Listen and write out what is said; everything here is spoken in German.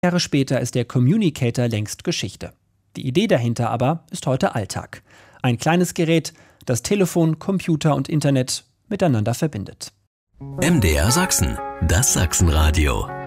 Jahre später ist der Communicator längst Geschichte. Die Idee dahinter aber ist heute Alltag. Ein kleines Gerät, das Telefon, Computer und Internet miteinander verbindet. MDR Sachsen, das Sachsenradio.